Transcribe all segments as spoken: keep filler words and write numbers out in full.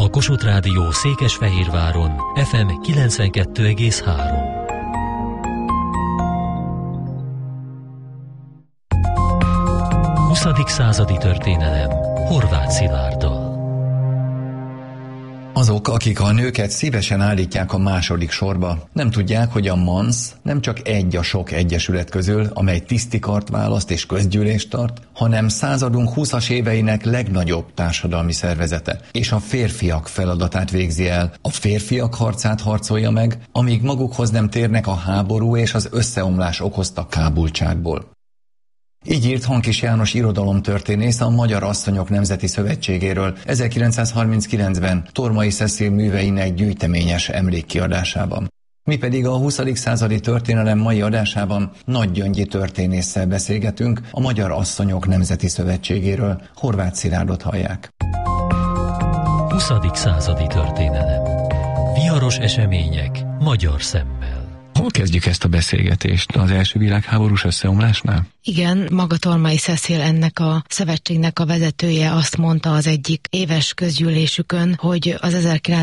A Kossuth Rádió Székesfehérváron ef em kilencvenkettő egész három. huszadik századi történelem Horváth Szilárddal. Azok, akik a nőket szívesen állítják a második sorba, nem tudják, hogy a MANSZ nem csak egy a sok egyesület közül, amely tisztikart választ és közgyűlést tart, hanem századunk húszas éveinek legnagyobb társadalmi szervezete, és a férfiak feladatát végzi el. A férfiak harcát harcolja meg, amíg magukhoz nem térnek a háború és az összeomlás okozta kábultságból. Így írt Hankis János irodalomtörténész a Magyar Asszonyok Nemzeti Szövetségéről ezerkilencszázharminckilencben Tormai Cecil műveinek gyűjteményes emlékkiadásában. Mi pedig a huszadik századi történelem mai adásában Nagy Gyöngyi történésszel beszélgetünk, a Magyar Asszonyok Nemzeti Szövetségéről. Horváth Szilárdot hallják. huszadik századi történelem. Viharos események magyar szemmel. Hol kezdjük ezt a beszélgetést? Az első világháborús összeomlásnál? Igen, maga Tormai Cecil, ennek a szövetségnek a vezetője azt mondta az egyik éves közgyűlésükön, hogy az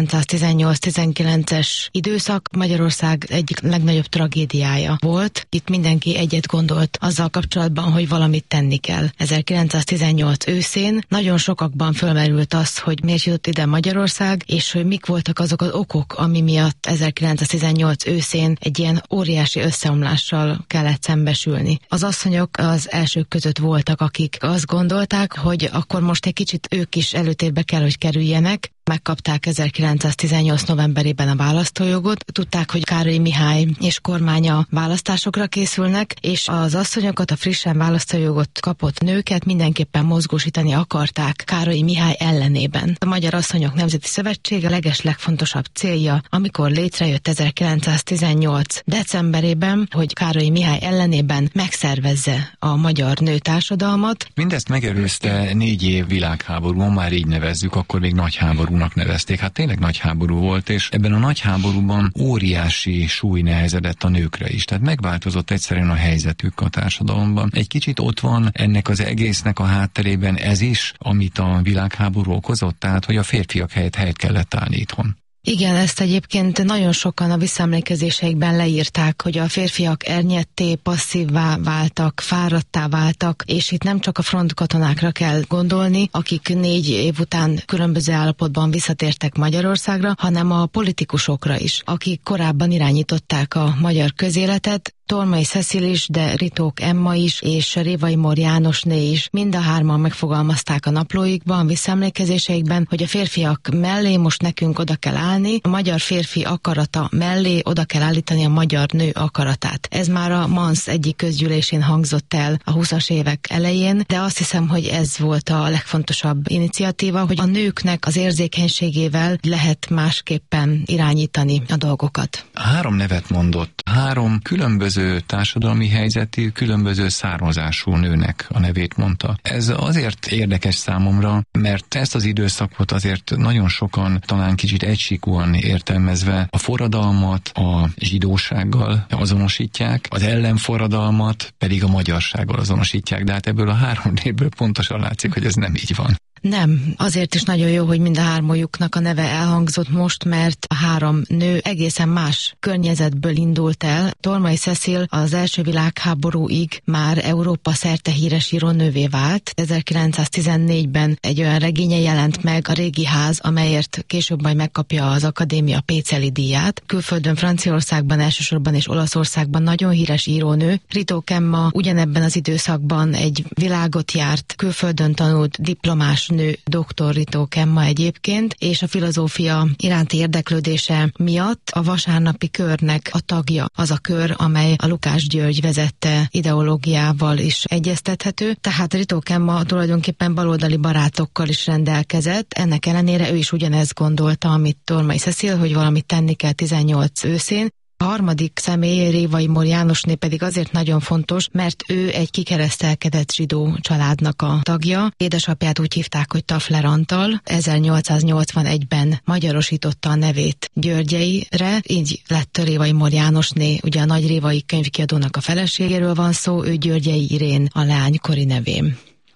ezerkilencszáztizennyolc-tizenkilences időszak Magyarország egyik legnagyobb tragédiája volt. Itt mindenki egyet gondolt azzal kapcsolatban, hogy valamit tenni kell. ezerkilencszáztizennyolc őszén nagyon sokakban fölmerült az, hogy miért jutott ide Magyarország, és hogy mik voltak azok az okok, ami miatt ezerkilencszáztizennyolc őszén egy ilyen óriási összeomlással kellett szembesülni. Az asszonyok az elsők között voltak, akik azt gondolták, hogy akkor most egy kicsit ők is előtérbe kell, hogy kerüljenek. Megkapták ezerkilencszáztizennyolc novemberében a választójogot, tudták, hogy Károly Mihály és kormánya választásokra készülnek, és az asszonyokat, a frissen választójogot kapott nőket mindenképpen mozgósítani akarták Károly Mihály ellenében. A Magyar Asszonyok Nemzeti Szövetség a legeslegfontosabb célja, amikor létrejött ezerkilencszáztizennyolc decemberében, hogy Károly Mihály ellenében megszervezze a magyar nőtársadalmat. Mindezt megelőzte négy év világháború, már így nevezzük, akkor még nagy háborúnak nevezték. Hát tényleg nagy háború volt, és ebben a nagy háborúban óriási súly nehezedett a nőkre is. Tehát megváltozott egyszerűen a helyzetük a társadalomban. Egy kicsit ott van ennek az egésznek a hátterében ez is, amit a világháború okozott, tehát hogy a férfiak helyett helyet kellett állni itthon. Igen, ezt egyébként nagyon sokan a visszaemlékezéseikben leírták, hogy a férfiak ernyedté, passzívvá váltak, fáradttá váltak, és itt nem csak a frontkatonákra kell gondolni, akik négy év után különböző állapotban visszatértek Magyarországra, hanem a politikusokra is, akik korábban irányították a magyar közéletet. Tormai Cecil is, de Ritók Emma is, és Révai Mór Jánosné is. Mind a hárman megfogalmazták a naplóikban, visszaemlékezéseikben, hogy a férfiak mellé most nekünk oda kell állni, a magyar férfi akarata mellé oda kell állítani a magyar nő akaratát. Ez már a MANSZ egyik közgyűlésén hangzott el a huszas évek elején, de azt hiszem, hogy ez volt a legfontosabb iniciatíva, hogy a nőknek az érzékenységével lehet másképpen irányítani a dolgokat. Három nevet mondott, három különböző társadalmi helyzetű, különböző származású nőnek a nevét mondta. Ez azért érdekes számomra, mert ezt az időszakot azért nagyon sokan talán kicsit egysíkúan értelmezve a forradalmat a zsidósággal azonosítják, az ellenforradalmat pedig a magyarsággal azonosítják, de hát ebből a három névből pontosan látszik, hogy ez nem így van. Nem, azért is nagyon jó, hogy mind a hármójuknak a neve elhangzott most, mert a három nő egészen más környezetből indult el. Tormai Cecil az első világháborúig már Európa szerte híres írónővé vált. ezerkilencszáztizennégyben egy olyan regénye jelent meg, A régi ház, amelyért később majd megkapja az Akadémia Péceli díját. Külföldön, Franciaországban elsősorban és Olaszországban nagyon híres írónő. Ritók Emma ugyanebben az időszakban egy világot járt, külföldön tanult, diplomás nő, doktor Ritók Emma egyébként, és a filozófia iránti érdeklődése miatt a vasárnapi körnek a tagja, az a kör, amely a Lukács György vezette ideológiával is egyeztethető, tehát Ritók Emma tulajdonképpen baloldali barátokkal is rendelkezett, ennek ellenére ő is ugyanezt gondolta, amit Tormai Cecil, hogy valamit tenni kell tizennyolc őszén. A harmadik személy, Révai Mór Jánosné pedig azért nagyon fontos, mert ő egy kikeresztelkedett zsidó családnak a tagja. Édesapját úgy hívták, hogy Tafler Antal. ezernyolcszáznyolcvanegyben magyarosította a nevét Györgyeire, így lett Révai Mór Jánosné, ugye a Nagy Révai könyvkiadónak a feleségéről van szó, ő Györgyei Irén a leánykori nevén.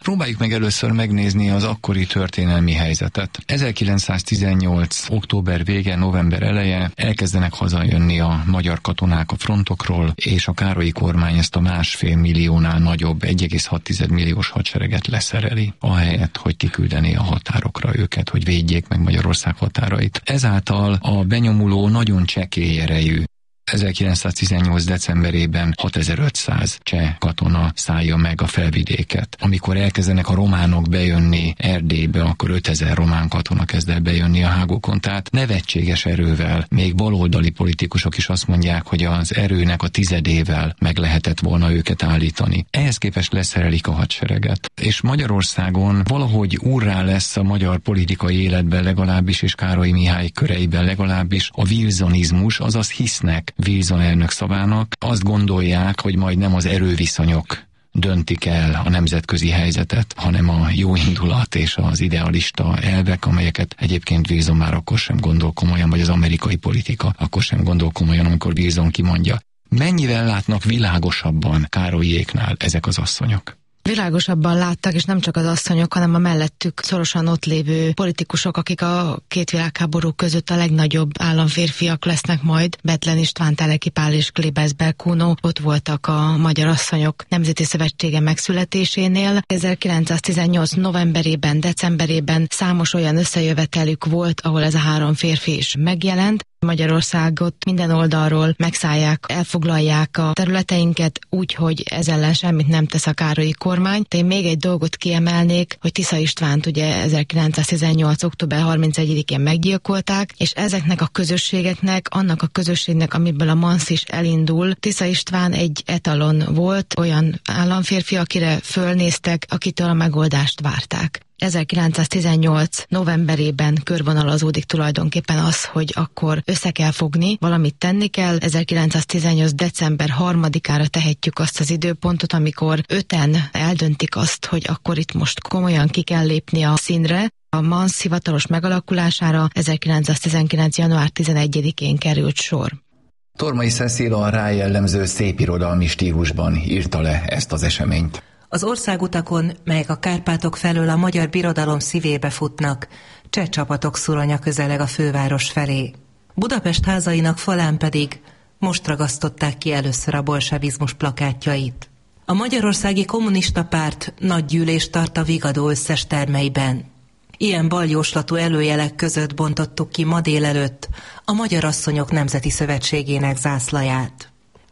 Próbáljuk meg először megnézni az akkori történelmi helyzetet. ezerkilencszáztizennyolc. október vége, november eleje elkezdenek hazajönni a magyar katonák a frontokról, és a Károlyi kormány ezt a másfél milliónál nagyobb egy egész hat milliós hadsereget leszereli, ahelyett, hogy kiküldené a határokra őket, hogy védjék meg Magyarország határait. Ezáltal a benyomuló nagyon csekély erejű ezerkilencszáztizennyolc. decemberében hatezer-ötszáz cseh katona szállja meg a felvidéket. Amikor elkezdenek a románok bejönni Erdélybe, akkor ötezer román katona kezd el bejönni a hágókon. Tehát nevetséges erővel, még baloldali politikusok is azt mondják, hogy az erőnek a tizedével meg lehetett volna őket állítani. Ehhez képest leszerelik a hadsereget. És Magyarországon valahogy úrrá lesz a magyar politikai életben legalábbis, és Károly Mihály köreiben legalábbis a wilsonizmus, azaz hisznek Wilson elnök szavának, azt gondolják, hogy majd nem az erőviszonyok döntik el a nemzetközi helyzetet, hanem a jó indulat és az idealista elvek, amelyeket egyébként Wilson már akkor sem gondol komolyan, vagy az amerikai politika akkor sem gondol komolyan, amikor Wilson kimondja. Mennyivel látnak világosabban Károlyéknál ezek az asszonyok? Világosabban láttak, és nem csak az asszonyok, hanem a mellettük szorosan ott lévő politikusok, akik a két világháború között a legnagyobb államférfiak lesznek majd. Bethlen István, Teleki Pál és Klebersberg Kuno ott voltak a Magyar Asszonyok Nemzeti Szövetsége megszületésénél. ezerkilencszáztizennyolc. novemberében, decemberében számos olyan összejövetelük volt, ahol ez a három férfi is megjelent. Magyarországot minden oldalról megszállják, elfoglalják a területeinket úgy, hogy ez ellen semmit nem tesz a Károlyi kormány. De én még egy dolgot kiemelnék, hogy Tisza Istvánt ugye ezerkilencszáztizennyolc. október harmincegyedikén meggyilkolták, és ezeknek a közösségeknek, annak a közösségnek, amiből a MANSZ is elindul, Tisza István egy etalon volt, olyan államférfi, akire fölnéztek, akitől a megoldást várták. ezerkilencszáztizennyolc. novemberében körvonalazódik tulajdonképpen az, hogy akkor össze kell fogni, valamit tenni kell. ezerkilencszáztizennyolc. december harmadikára tehetjük azt az időpontot, amikor öten eldöntik azt, hogy akkor itt most komolyan ki kell lépni a színre. A MANSZ hivatalos megalakulására ezerkilencszáztizenkilenc. január tizenegyedikén került sor. Tormai Cecil a rá jellemző szépirodalmi stílusban írta le ezt az eseményt. Az országutakon, melyek a Kárpátok felől a magyar birodalom szívébe futnak, cseh csapatok szuronya közeleg a főváros felé. Budapest házainak falán pedig most ragasztották ki először a bolsevizmus plakátjait. A Magyarországi Kommunista Párt nagy gyűlést tart a Vigadó összes termeiben. Ilyen baljóslatú előjelek között bontottuk ki ma délelőtt a Magyar Asszonyok Nemzeti Szövetségének zászlaját.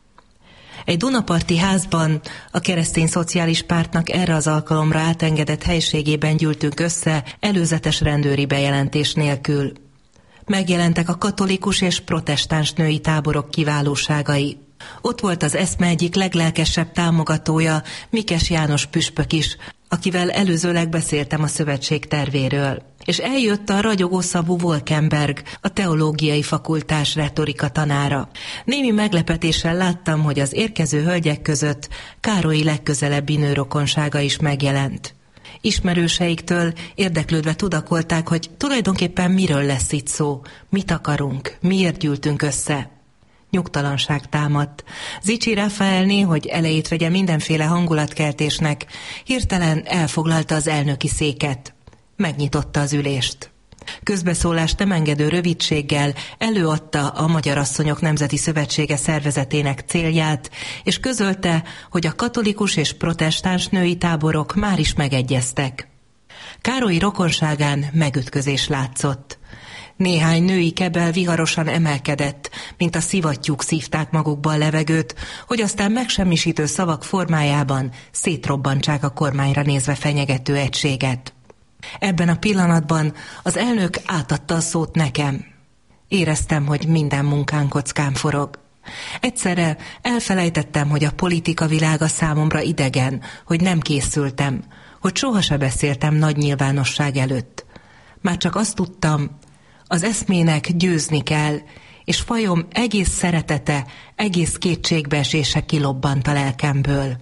Egy dunaparti házban a Keresztény Szociális Pártnak erre az alkalomra átengedett helységében gyűltünk össze előzetes rendőri bejelentés nélkül. Megjelentek a katolikus és protestáns női táborok kiválóságai. Ott volt az eszme egyik leglelkesebb támogatója, Mikes János püspök is, akivel előzőleg beszéltem a szövetség tervéről. És eljött a ragyogó szavú Wolkenberg, a teológiai fakultás retorika tanára. Némi meglepetéssel láttam, hogy az érkező hölgyek között Károly legközelebbi nőrokonsága is megjelent. Ismerőseiktől érdeklődve tudakolták, hogy tulajdonképpen miről lesz itt szó, mit akarunk, miért gyűltünk össze. Nyugtalanság támadt. Zichy Rafaelné, hogy elejét vegye mindenféle hangulatkeltésnek, hirtelen elfoglalta az elnöki széket. Megnyitotta az ülést. Közbeszólást nem engedő rövidséggel előadta a Magyar Asszonyok Nemzeti Szövetsége szervezetének célját, és közölte, hogy a katolikus és protestáns női táborok már is megegyeztek. Károly rokonságán megütközés látszott. Néhány női kebel viharosan emelkedett, mint a szivattyúk szívták magukba a levegőt, hogy aztán megsemmisítő szavak formájában szétrobbantsák a kormányra nézve fenyegető egységet. Ebben a pillanatban az elnök átadta a szót nekem. Éreztem, hogy minden munkán kockán forog. Egyszerre elfelejtettem, hogy a politika világa számomra idegen, hogy nem készültem, hogy sohasem beszéltem nagy nyilvánosság előtt. Már csak azt tudtam, az eszmének győzni kell, és fajom egész szeretete, egész kétségbeesése kilobbant a lelkemből.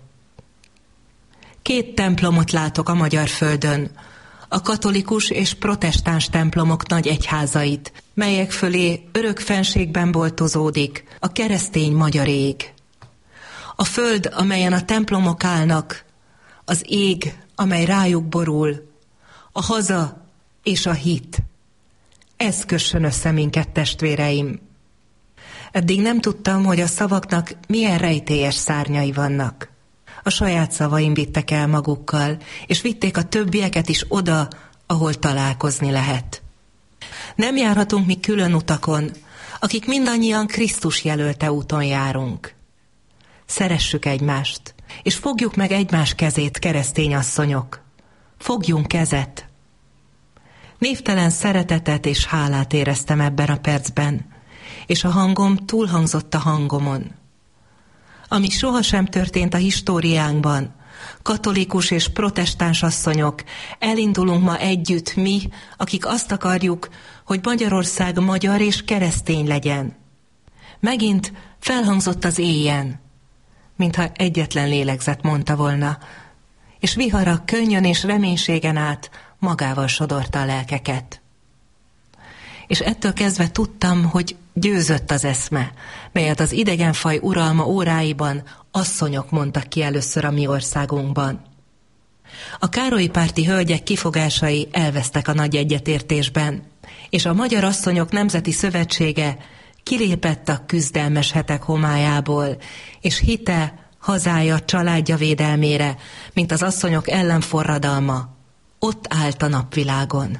Két templomot látok a magyar földön, a katolikus és protestáns templomok nagy egyházait, melyek fölé örök fenségben boltozódik a keresztény magyar ég. A föld, amelyen a templomok állnak, az ég, amely rájuk borul, a haza és a hit. Ez kössön össze minket, testvéreim. Eddig nem tudtam, hogy a szavaknak milyen rejtélyes szárnyai vannak. A saját szavaim vittek el magukkal, és vitték a többieket is oda, ahol találkozni lehet. Nem járhatunk mi külön utakon, akik mindannyian Krisztus jelölte úton járunk. Szeressük egymást, és fogjuk meg egymás kezét, keresztény asszonyok. Fogjunk kezet. Névtelen szeretetet és hálát éreztem ebben a percben, és a hangom túlhangzott a hangomon. Ami sohasem történt a históriánkban, katolikus és protestáns asszonyok, elindulunk ma együtt mi, akik azt akarjuk, hogy Magyarország magyar és keresztény legyen. Megint felhangzott az éjjen, mintha egyetlen lélegzet mondta volna, és vihara könnyön és reménységen át magával sodorta a lelkeket. És ettől kezdve tudtam, hogy győzött az eszme, melyet az idegenfaj uralma óráiban asszonyok mondtak ki először a mi országunkban. A Károly-párti hölgyek kifogásai elvesztek a nagy egyetértésben, és a Magyar Asszonyok Nemzeti Szövetsége kilépett a küzdelmes hetek homályából, és hite, hazája, családja védelmére, mint az asszonyok ellenforradalma, ott állt a napvilágon.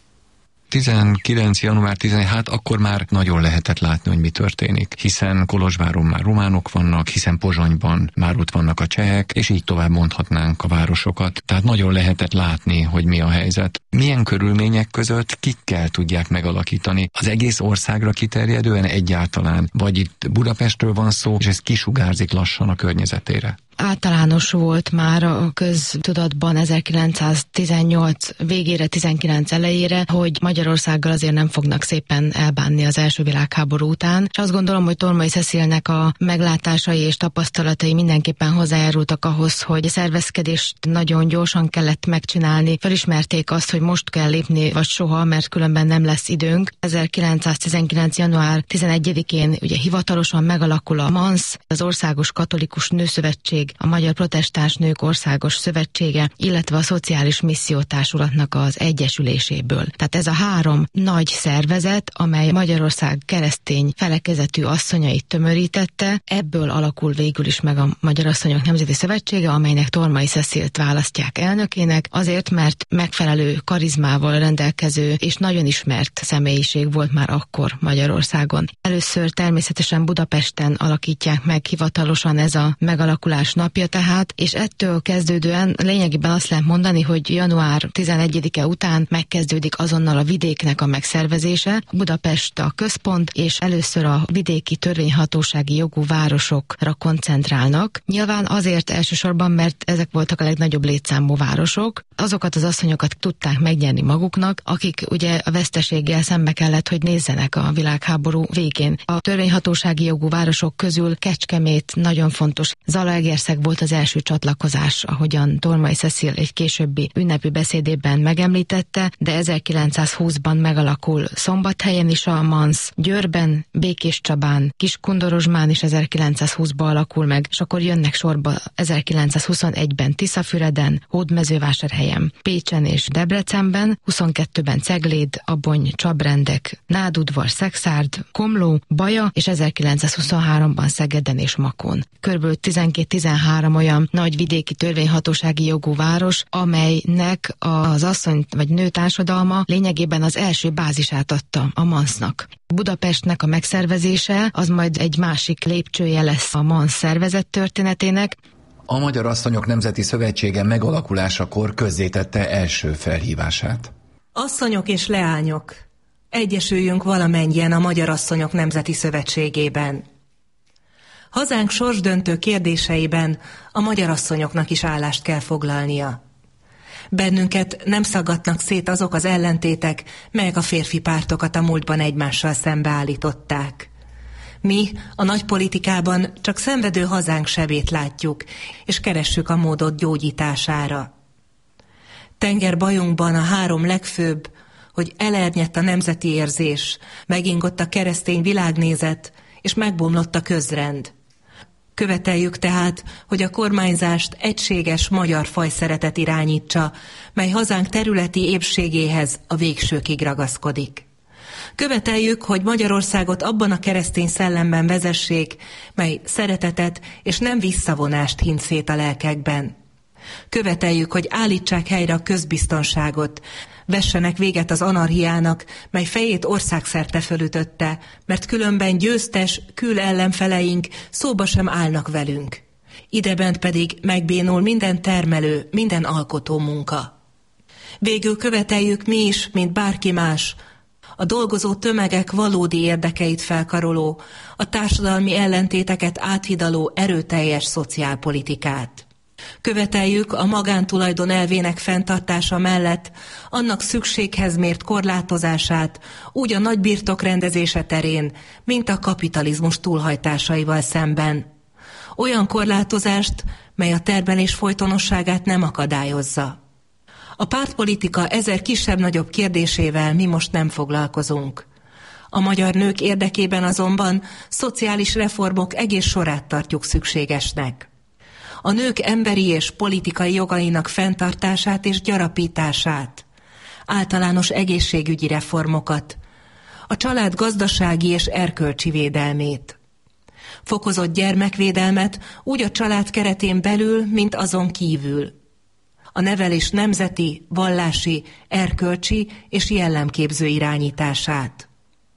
tizenkilenc január tizenhat, hát akkor már nagyon lehetett látni, hogy mi történik, hiszen Kolozsváron már románok vannak, hiszen Pozsonyban már ott vannak a csehek, és így tovább mondhatnánk a városokat. Tehát nagyon lehetett látni, hogy mi a helyzet. Milyen körülmények között kikkel tudják megalakítani? Az egész országra kiterjedően egyáltalán? Vagy itt Budapestről van szó, és ez kisugárzik lassan a környezetére? Általános volt már a köztudatban ezerkilencszáztizennyolc végére, tizenkilenc elejére, hogy Magyarországgal azért nem fognak szépen elbánni az első világháború után. És azt gondolom, hogy Tormai Cecilnek a meglátásai és tapasztalatai mindenképpen hozzájárultak ahhoz, hogy a szervezkedést nagyon gyorsan kellett megcsinálni. Felismerték azt, hogy most kell lépni, vagy soha, mert különben nem lesz időnk. ezerkilencszáztizenkilenc január tizenegyedikén ugye hivatalosan megalakul a MANSZ, az Országos Katolikus Nőszövetség, a Magyar Protestáns Nők Országos Szövetsége, illetve a Szociális Missziótársulatnak az egyesüléséből. Tehát ez a három nagy szervezet, amely Magyarország keresztény felekezetű asszonyait tömörítette, ebből alakul végül is meg a Magyar Asszonyok Nemzeti Szövetsége, amelynek Tormai Cecilt választják elnökének, azért, mert megfelelő karizmával rendelkező és nagyon ismert személyiség volt már akkor Magyarországon. Először természetesen Budapesten alakítják meg hivatalosan, ez a megalakulás napja tehát, és ettől kezdődően lényegében azt lehet mondani, hogy január tizenegyedike után megkezdődik azonnal a vidéknek a megszervezése. Budapest a központ, és először a vidéki törvényhatósági jogú városokra koncentrálnak. Nyilván azért elsősorban, mert ezek voltak a legnagyobb létszámú városok. Azokat az asszonyokat tudták megnyerni maguknak, akik ugye a veszteséggel szembe kellett, hogy nézzenek a világháború végén. A törvényhatósági jogú városok közül Kecskemét nagyon fontos. Zalaegerszeg volt az első csatlakozás, ahogyan Tormai Cecil egy későbbi ünnepi beszédében megemlítette, de ezerkilencszázhúszban megalakul Szombathelyen is a MANSZ, Győrben, Békéscsabán, Kiskundorozsmán is ezerkilencszázhúszban alakul meg, és akkor jönnek sorba ezerkilencszázhuszonegyben Tiszafüreden, Hódmezővásárhelyen, Pécsen és Debrecenben, huszonkettőben Cegléd, Abony, Csabrendek, Nádudvar, Szekszárd, Komló, Baja, és ezerkilencszázhuszonháromban Szegeden és Makón. Körülbelül tizenkét-tizenhárom olyan nagy vidéki törvényhatósági jogú város, amelynek az asszony vagy nő társadalma lényegében az első bázisát adta a MANSZ-nak. Budapestnek a megszervezése az majd egy másik lépcsője lesz a MANSZ szervezet történetének. A Magyar Asszonyok Nemzeti Szövetsége megalakulásakor közzétette első felhívását. Asszonyok és leányok, egyesüljünk valamennyien a Magyar Asszonyok Nemzeti Szövetségében. Hazánk sorsdöntő kérdéseiben a magyar asszonyoknak is állást kell foglalnia. Bennünket nem szaggatnak szét azok az ellentétek, melyek a férfi pártokat a múltban egymással szembeállították. Mi a nagypolitikában csak szenvedő hazánk sebét látjuk, és keressük a módot gyógyítására. Tengerbajunkban a három legfőbb, hogy elernyett a nemzeti érzés, megingott a keresztény világnézet, és megbomlott a közrend. Követeljük tehát, hogy a kormányzást egységes magyar fajszeretet irányítsa, mely hazánk területi épségéhez a végsőkig ragaszkodik. Követeljük, hogy Magyarországot abban a keresztény szellemben vezessék, mely szeretetet és nem visszavonást hint szét a lelkekben. Követeljük, hogy állítsák helyre a közbiztonságot, vessenek véget az anarhiának, mely fejét országszerte fölütötte, mert különben győztes kül ellenfeleink szóba sem állnak velünk. Idebent pedig megbénul minden termelő, minden alkotó munka. Végül követeljük mi is, mint bárki más, a dolgozó tömegek valódi érdekeit felkaroló, a társadalmi ellentéteket áthidaló erőteljes szociálpolitikát. Követeljük a magántulajdon elvének fenntartása mellett annak szükséghez mért korlátozását úgy a nagybirtok rendezése terén, mint a kapitalizmus túlhajtásaival szemben. Olyan korlátozást, mely a termelés folytonosságát nem akadályozza. A pártpolitika ezer kisebb-nagyobb kérdésével mi most nem foglalkozunk. A magyar nők érdekében azonban szociális reformok egész sorát tartjuk szükségesnek. A nők emberi és politikai jogainak fenntartását és gyarapítását, általános egészségügyi reformokat, a család gazdasági és erkölcsi védelmét, fokozott gyermekvédelmet úgy a család keretén belül, mint azon kívül, a nevelés nemzeti, vallási, erkölcsi és jellemképző irányítását,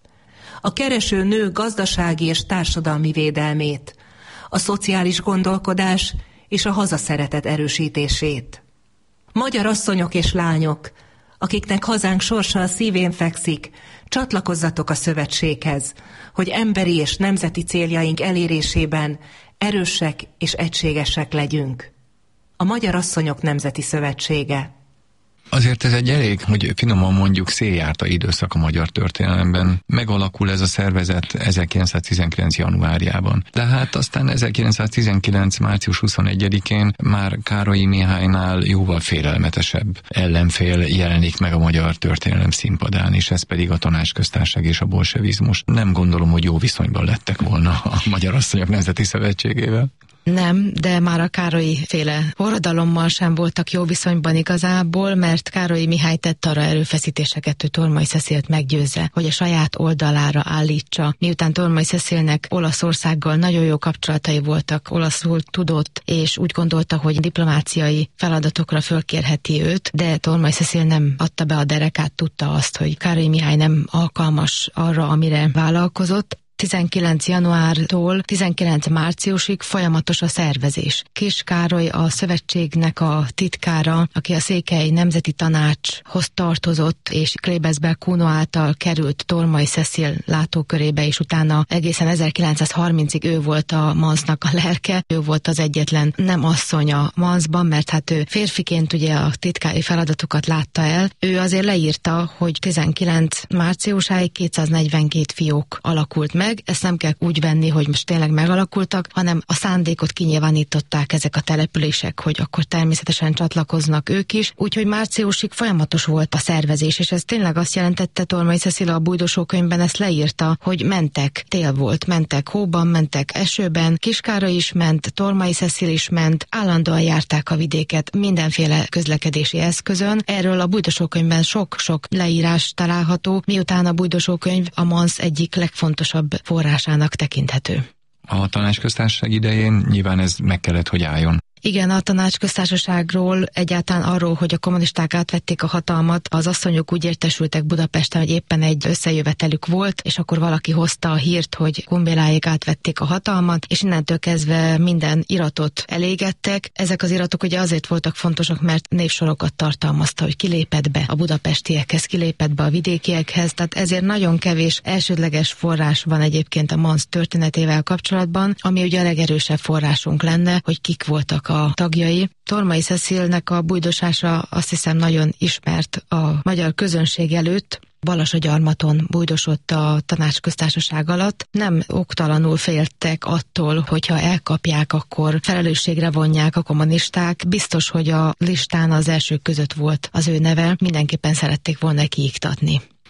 a kereső nő gazdasági és társadalmi védelmét, a szociális gondolkodás és a hazaszeretet erősítését. Magyar asszonyok és lányok, akiknek hazánk sorsa a szívén fekszik, csatlakozzatok a szövetséghez, hogy emberi és nemzeti céljaink elérésében erősek és egységesek legyünk. A Magyar Asszonyok Nemzeti Szövetsége. Azért ez egy elég, hogy finoman mondjuk széljárta időszak a magyar történelemben. Megalakul ez a szervezet ezerkilencszáztizenkilenc januárjában. De hát aztán ezerkilencszáztizenkilenc március huszonegyedikén már Károlyi Mihálynál jóval félelmetesebb ellenfél jelenik meg a magyar történelem színpadán, és ez pedig a Tanácsköztársaság és a bolsevizmus. Nem gondolom, hogy jó viszonyban lettek volna a Magyar Asszonyok Nemzeti Szövetségével. Nem, de már a Károlyi féle forradalommal sem voltak jó viszonyban igazából, mert Károlyi Mihály tett arra erőfeszítéseket, hogy Tormai Cecilt meggyőzze, hogy a saját oldalára állítsa. Miután Tormai Cecilnek Olaszországgal nagyon jó kapcsolatai voltak, olaszul tudott, és úgy gondolta, hogy diplomáciai feladatokra fölkérheti őt, de Tormai Cecil nem adta be a derekát, tudta azt, hogy Károlyi Mihály nem alkalmas arra, amire vállalkozott. tizenkilenc januártól tizenkilenc márciusig folyamatos a szervezés. Kis Károly a szövetségnek a titkára, aki a Székely Nemzeti Tanácshoz tartozott, és Klebezberg Kuno által került Tormai Cecil látókörébe, és utána egészen ezerkilencszázharmincig ő volt a Mansznak a lelke, ő volt az egyetlen nem asszony a Manszban, mert hát ő férfiként ugye a titkári feladatokat látta el. Ő azért leírta, hogy tizenkilenc márciusáig kétszáznegyvenkét fiók alakult meg. Ezt nem kell úgy venni, hogy most tényleg megalakultak, hanem a szándékot kinyilvánították ezek a települések, hogy akkor természetesen csatlakoznak ők is. Úgyhogy márciusig folyamatos volt a szervezés, és ez tényleg azt jelentette, Tormai Cecil a Bújdosó könyvben ezt leírta, hogy mentek, tél volt, mentek hóban, mentek esőben, Kiskároly is ment, Tormai Cecil is ment, állandóan járták a vidéket mindenféle közlekedési eszközön. Erről a Bújdosó könyvben sok-sok leírás található, miután a Bújdosó könyv a Mansz egyik legfontosabb forrásának tekinthető. A Tanácsköztársaság idején nyilván ez meg kellett, hogy álljon. Igen, a Tanácsköztársaságról, egyáltalán arról, hogy a kommunisták átvették a hatalmat, az asszonyok úgy értesültek Budapesten, hogy éppen egy összejövetelük volt, és akkor valaki hozta a hírt, hogy Kunbéláék átvették a hatalmat, és innentől kezdve minden iratot elégettek. Ezek az iratok ugye azért voltak fontosak, mert névsorokat tartalmazta, hogy kilépett be a budapestiekhez, kilépett be a vidékiekhez, tehát ezért nagyon kevés elsődleges forrás van egyébként a Mansz történetével kapcsolatban, ami ugye a legerősebb forrásunk lenne, hogy kik voltak a tagjai. Tormai Cecilnek a bújdosása azt hiszem nagyon ismert a magyar közönség előtt. Balasagyarmaton bújdosott a Tanácsköztársaság alatt. Nem oktalanul féltek attól, hogyha elkapják, akkor felelősségre vonják a kommunisták. Biztos, hogy a listán az elsők között volt az ő neve. Mindenképpen szerették volna kiiktatni.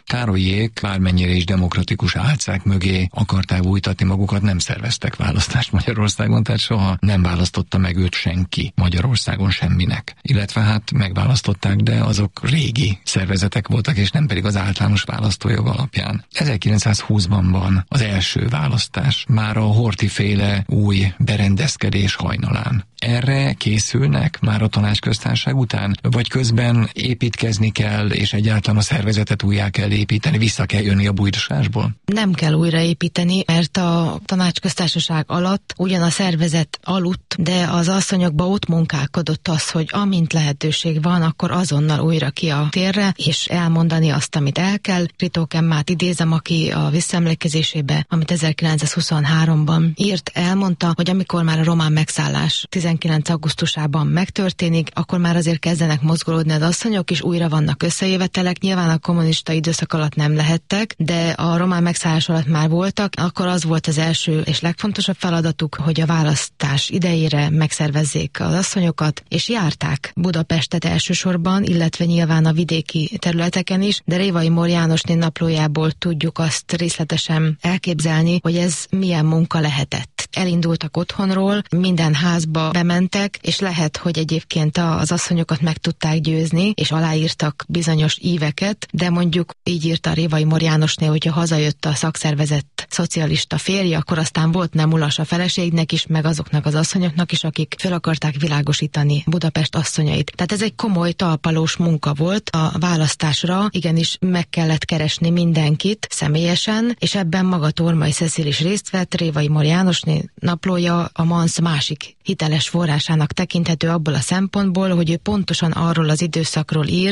Károlyék bármennyire is demokratikus álcák mögé akarták bújtatni magukat, nem szerveztek választást Magyarországon, tehát soha nem választotta meg őt senki Magyarországon semminek. Illetve hát megválasztották, de azok régi szervezetek voltak, és nem pedig az általános választójog alapján. ezerkilencszázhúszban van az első választás, már a Horthy-féle új berendezkedés hajnalán. Erre készülnek már a tanácsköztársaság után? Vagy közben építkezni kell, és egyáltalán a szervezetet újjá kell építeni, vissza kell jönni a bújdosásból? Nem kell újraépíteni, mert a tanácsköztársaság alatt ugyan a szervezet aludt, de az asszonyokba ott munkálkodott az, hogy amint lehetőség van, akkor azonnal újra ki a térre, és elmondani azt, amit el kell. Ritóth Emmát idézem, aki a visszaemlékezésébe, amit ezerkilencszázhuszonháromban írt, elmondta, hogy amikor már a román megszállás tizenkilenc augusztusában megtörténik, akkor már azért kezdenek mozgolódni az asszonyok, és újra vannak összejövetelek. Nyilván a kommunista időszak alatt nem lehettek, de a román megszállás alatt már voltak. Akkor az volt az első és legfontosabb feladatuk, hogy a választás idejére megszervezzék az asszonyokat, és járták Budapestet elsősorban, illetve nyilván a vidéki területeken is, de Révai Mór Jánosné naplójából tudjuk azt részletesen elképzelni, hogy ez milyen munka lehetett. Elindultak otthonról, minden házba bementek, és lehet, hogy egyébként az asszonyokat meg tudták győzni, és aláírtak bizonyos íveket, de mondjuk így írta Révai Mór Jánosné, hogyha hazajött a szakszervezet szocialista férje, akkor aztán volt nem ulas a feleségnek is, meg azoknak az asszonyoknak is, akik fel akarták világosítani Budapest asszonyait. Tehát ez egy komoly talpalós munka volt. A választásra igenis meg kellett keresni mindenkit személyesen, és ebben maga Tormai Cecil is részt vett. Révai Mór Jánosné naplója a MANSZ másik hiteles forrásának tekinthető abból a szempontból, hogy ő pontosan arról az időszakról ír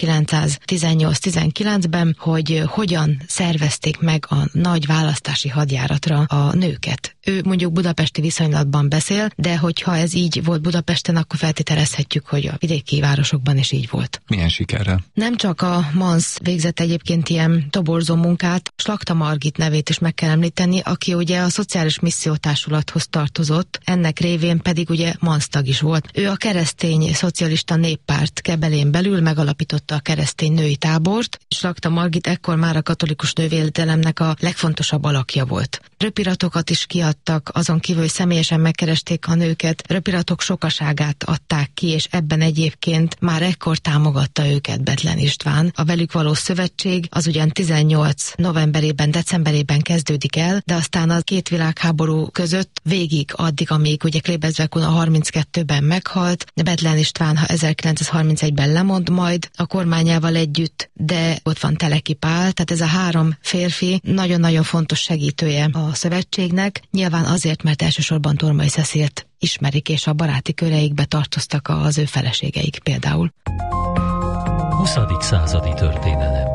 ezerkilencszáztizennyolc-tizenkilencben, hogy hogyan szervezték meg a nagy választási hadjáratra a nőket. Ő mondjuk budapesti viszonylatban beszél, de hogyha ez így volt Budapesten, akkor feltételezhetjük, hogy a vidéki városokban is így volt. Milyen sikerrel? Nem csak a MANSZ végzett egyébként ilyen toborzó munkát, Slakta Margit nevét is meg kell említeni, aki ugye a Szociális Missziótársulathoz tartozott, ennek révén pedig ugye MANSZ tag is volt. Ő a Keresztény Szocialista Néppárt kebelén belül megalapította a keresztény női tábort. Slakta Margit ekkor már a katolikus nővédelemnek a legfontosabb alakja volt. Röpiratokat is kiadtak, azon kívül, hogy személyesen megkeresték a nőket, röpiratok sokaságát adták ki, és ebben egyébként már ekkor támogatta őket Bethlen István. A velük való szövetség az ugyan tizennyolc novemberében, decemberében kezdődik el, de aztán a két világháború között végig addig, amíg ugye Klebersberg-Kunha harminckettőben meghalt, Bethlen István ezerkilencszázharmincegyben lemond majd a kormányával együtt, de ott van Teleki Pál, tehát ez a három férfi nagyon-nagyon fontos segítője a szövetségnek, nyilván azért, mert elsősorban Tormai Cecilt ismerik, és a baráti köreikbe tartoztak az ő feleségeik például. huszadik századi történelem.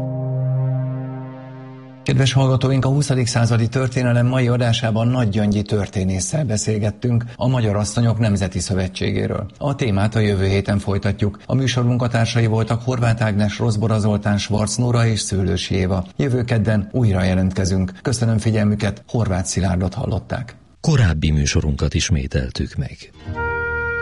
Kedves hallgatóink, a huszadik századi történelem mai adásában Nagy Gyöngyi történésszel beszélgettünk a Magyar Asszonyok Nemzeti Szövetségéről. A témát a jövő héten folytatjuk. A műsor munkatársai voltak Horváth Ágnes, Rozbora Zoltán, Schwarz Nóra és Szőlősi Éva. Jövő kedden újra jelentkezünk. Köszönöm figyelmüket, Horváth Szilárdot hallották. Korábbi műsorunkat ismételtük meg.